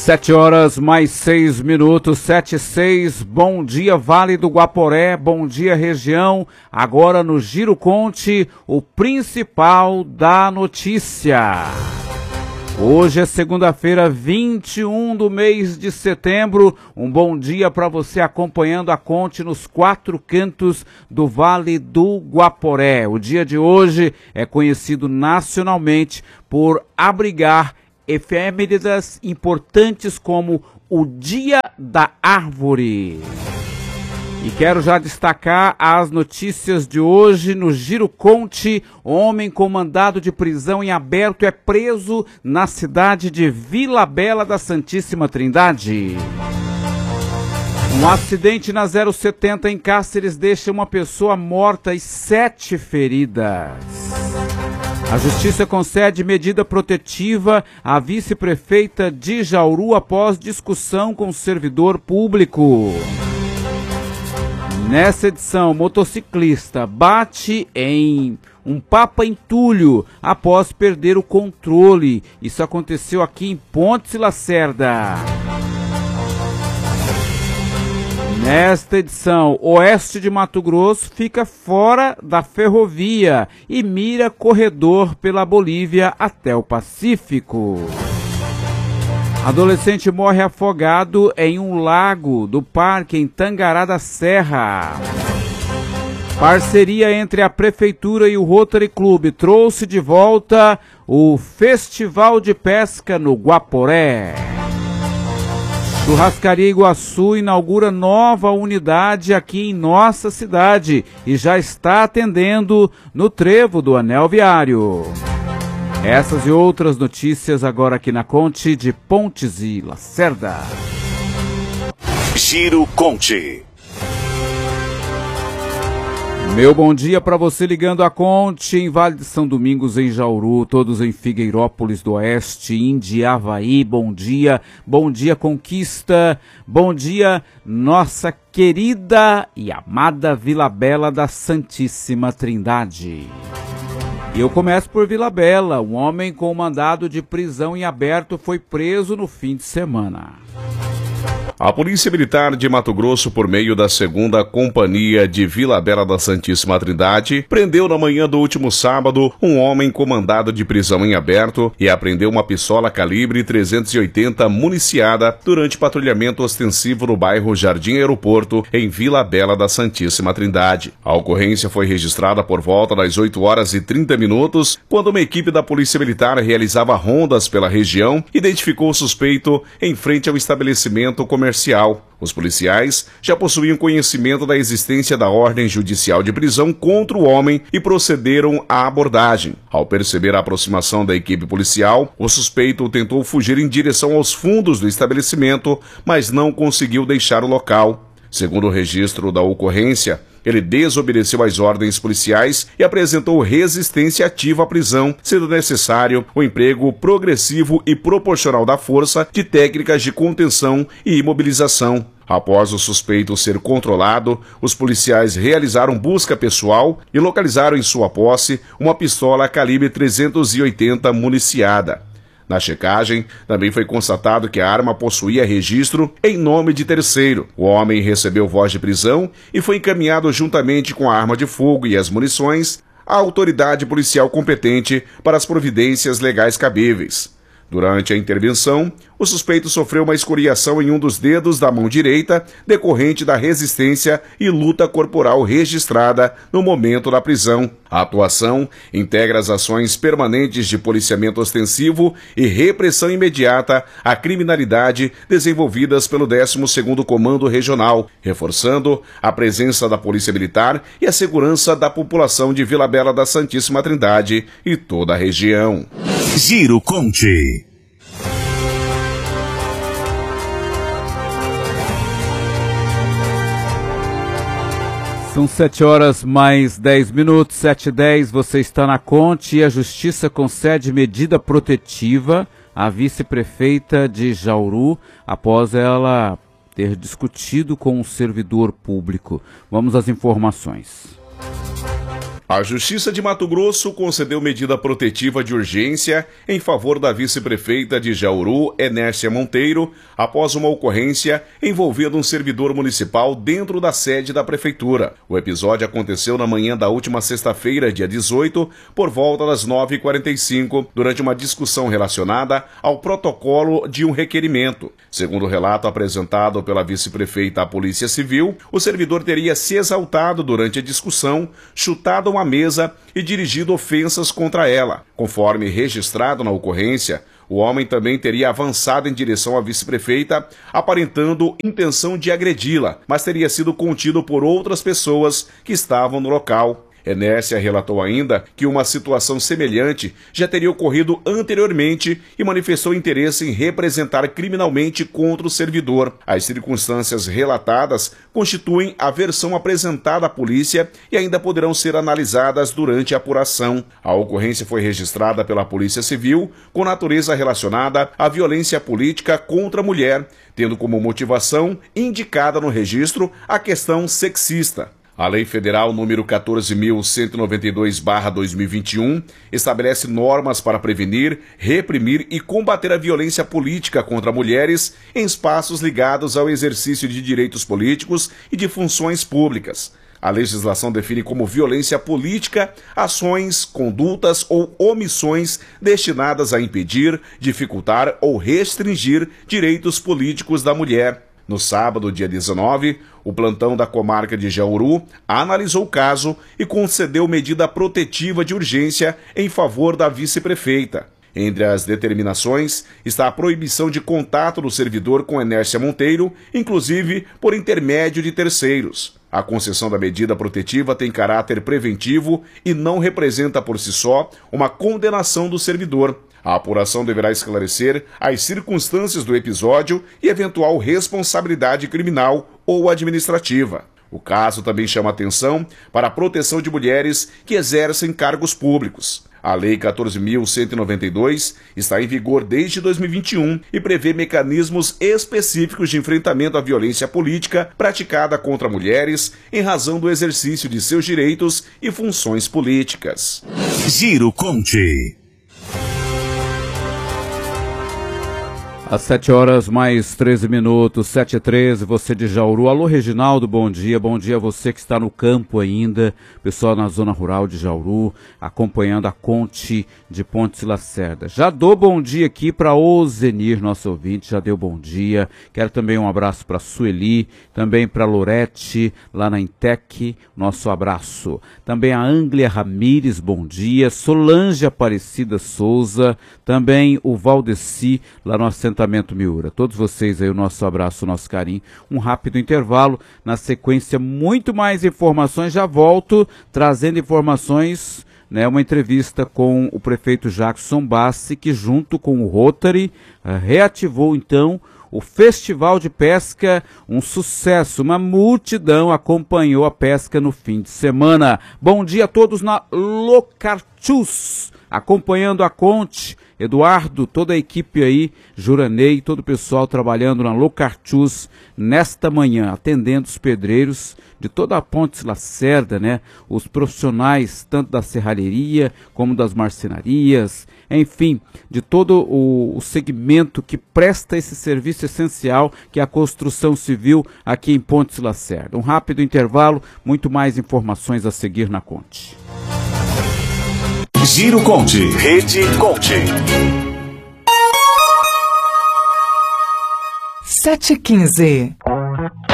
7h mais 6 minutos, 7h06, bom dia Vale do Guaporé, bom dia região, agora no Giro Conte, o principal da notícia. Hoje é segunda-feira, 21 do mês de setembro, um bom dia para você acompanhando a Conte nos quatro cantos do Vale do Guaporé. O dia de hoje é conhecido nacionalmente por abrigar efemérides importantes como o Dia da Árvore. E quero já destacar as notícias de hoje no Giro Conte. Homem com mandado de prisão em aberto é preso na cidade de Vila Bela da Santíssima Trindade. Um acidente na 070 em Cáceres deixa uma pessoa morta e 7 feridas. A Justiça concede medida protetiva à vice-prefeita de Jauru após discussão com o servidor público. Nessa edição, motociclista bate em um papa-entulho após perder o controle. Isso aconteceu aqui em Pontes e Lacerda. Nesta edição, oeste de Mato Grosso fica fora da ferrovia e mira corredor pela Bolívia até o Pacífico. Adolescente morre afogado em um lago do parque em Tangará da Serra. Parceria entre a Prefeitura e o Rotary Club trouxe de volta o Festival de Pesca no Guaporé. Churrascaria Iguaçu inaugura nova unidade aqui em nossa cidade e já está atendendo no trevo do Anel Viário. Essas e outras notícias agora aqui na Conte de Pontes e Lacerda. Giro Conte. Meu bom dia para você ligando a Conte em Vale de São Domingos, em Jauru, todos em Figueirópolis do Oeste, Indiavaí, bom dia Conquista, bom dia nossa querida e amada Vila Bela da Santíssima Trindade. E eu começo por Vila Bela, um homem com mandado de prisão em aberto foi preso no fim de semana. A Polícia Militar de Mato Grosso, por meio da 2ª Companhia de Vila Bela da Santíssima Trindade, prendeu na manhã do último sábado um homem com mandado de prisão em aberto e apreendeu uma pistola calibre 380 municiada durante patrulhamento ostensivo no bairro Jardim Aeroporto, em Vila Bela da Santíssima Trindade. A ocorrência foi registrada por volta das 8h30, quando uma equipe da Polícia Militar realizava rondas pela região e identificou o suspeito em frente ao estabelecimento comercial. Os policiais já possuíam conhecimento da existência da ordem judicial de prisão contra o homem e procederam à abordagem. Ao perceber a aproximação da equipe policial, o suspeito tentou fugir em direção aos fundos do estabelecimento, mas não conseguiu deixar o local. Segundo o registro da ocorrência, ele desobedeceu às ordens policiais e apresentou resistência ativa à prisão, sendo necessário o emprego progressivo e proporcional da força de técnicas de contenção e imobilização. Após o suspeito ser controlado, os policiais realizaram busca pessoal e localizaram em sua posse uma pistola calibre 380 municiada. Na checagem, também foi constatado que a arma possuía registro em nome de terceiro. O homem recebeu voz de prisão e foi encaminhado juntamente com a arma de fogo e as munições à autoridade policial competente para as providências legais cabíveis. Durante a intervenção, o suspeito sofreu uma escoriação em um dos dedos da mão direita, decorrente da resistência e luta corporal registrada no momento da prisão. A atuação integra as ações permanentes de policiamento ostensivo e repressão imediata à criminalidade desenvolvidas pelo 12º Comando Regional, reforçando a presença da Polícia Militar e a segurança da população de Vila Bela da Santíssima Trindade e toda a região. Giro Conte. São 7h mais 10 minutos, 7h10, você está na Conte e a Justiça concede medida protetiva à vice-prefeita de Jauru após ela ter discutido com um servidor público. Vamos às informações. A Justiça de Mato Grosso concedeu medida protetiva de urgência em favor da vice-prefeita de Jauru, Enércia Monteiro, após uma ocorrência envolvendo um servidor municipal dentro da sede da prefeitura. O episódio aconteceu na manhã da última sexta-feira, dia 18, por volta das 9h45, durante uma discussão relacionada ao protocolo de um requerimento. Segundo o relato apresentado pela vice-prefeita à Polícia Civil, o servidor teria se exaltado durante a discussão, chutado uma mesa e dirigido ofensas contra ela. Conforme registrado na ocorrência, o homem também teria avançado em direção à vice-prefeita, aparentando intenção de agredi-la, mas teria sido contido por outras pessoas que estavam no local. Enércia relatou ainda que uma situação semelhante já teria ocorrido anteriormente e manifestou interesse em representar criminalmente contra o servidor. As circunstâncias relatadas constituem a versão apresentada à polícia e ainda poderão ser analisadas durante a apuração. A ocorrência foi registrada pela Polícia Civil com natureza relacionada à violência política contra a mulher, tendo como motivação indicada no registro a questão sexista. A Lei Federal número 14.192/2021 estabelece normas para prevenir, reprimir e combater a violência política contra mulheres em espaços ligados ao exercício de direitos políticos e de funções públicas. A legislação define como violência política ações, condutas ou omissões destinadas a impedir, dificultar ou restringir direitos políticos da mulher. No sábado, dia 19, o plantão da comarca de Jauru analisou o caso e concedeu medida protetiva de urgência em favor da vice-prefeita. Entre as determinações está a proibição de contato do servidor com Enércia Monteiro, inclusive por intermédio de terceiros. A concessão da medida protetiva tem caráter preventivo e não representa por si só uma condenação do servidor. A apuração deverá esclarecer as circunstâncias do episódio e eventual responsabilidade criminal ou administrativa. O caso também chama atenção para a proteção de mulheres que exercem cargos públicos. A Lei 14.192 está em vigor desde 2021 e prevê mecanismos específicos de enfrentamento à violência política praticada contra mulheres em razão do exercício de seus direitos e funções políticas. Giro Conte. Às 7h mais 13, 7h13, você de Jauru. Alô, Reginaldo, bom dia a você que está no campo ainda, pessoal na zona rural de Jauru, acompanhando a Conte de Pontes Lacerda. Já dou bom dia aqui para Ozenir, nosso ouvinte, já deu bom dia. Quero também um abraço para Sueli, também para Lorete, lá na Intec, nosso abraço. Também a Anglia Ramires, bom dia. Solange Aparecida Souza, também o Valdeci, lá no assentamento Miura. Todos vocês aí, o nosso abraço, o nosso carinho. Um rápido intervalo. Na sequência, muito mais informações. Já volto trazendo informações, né, uma entrevista com o prefeito Jackson Bassi, que junto com o Rotary reativou então o Festival de Pesca, um sucesso, uma multidão acompanhou a pesca no fim de semana. Bom dia a todos na Locarchus, acompanhando a Conte. Eduardo, toda a equipe aí, Juranei, todo o pessoal trabalhando na Locarchus nesta manhã, atendendo os pedreiros de toda a Pontes Lacerda, né? Os profissionais, tanto da serralheria como das marcenarias, enfim, de todo o segmento que presta esse serviço essencial que é a construção civil aqui em Pontes Lacerda. Um rápido intervalo, muito mais informações a seguir na Conte. Giro Conte. Rede Conte. 7h15.